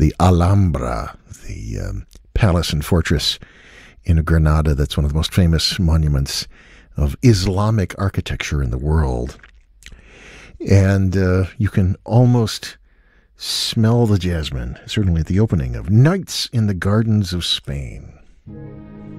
the Alhambra, the palace and fortress in Granada that's one of the most famous monuments of Islamic architecture in the world. And you can almost smell the jasmine, certainly at the opening of Nights in the Gardens of Spain.